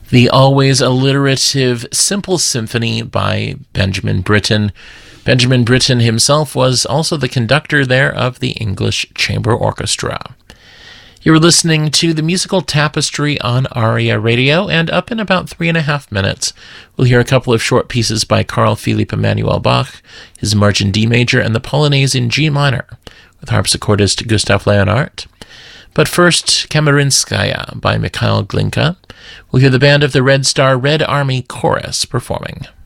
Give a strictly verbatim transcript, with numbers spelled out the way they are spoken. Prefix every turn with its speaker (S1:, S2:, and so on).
S1: The always alliterative Simple Symphony by Benjamin Britten. Benjamin Britten himself was also the conductor there of the English Chamber Orchestra. You were listening to the Musical Tapestry on Aria Radio, and up in about three and a half minutes, we'll hear a couple of short pieces by Carl Philipp Emanuel Bach, his March in D major and the Polonaise in G minor, with harpsichordist Gustav Leonhardt. But first, Kamerinskaya by Mikhail Glinka. We'll hear the band of the Red Star Red Army Chorus performing.